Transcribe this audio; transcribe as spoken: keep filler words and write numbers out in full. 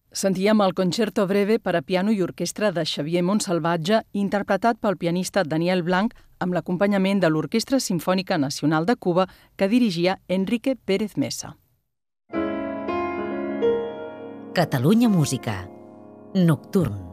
Sentíem el Concerto Breve per a piano i orquestra de Xavier Montsalvatge, interpretat pel pianista Daniel Blanc, amb l'acompanyament de l'Orquestra Simfònica Nacional de Cuba, que dirigia Enrique Pérez Mesa. Catalunya Música. Nocturn.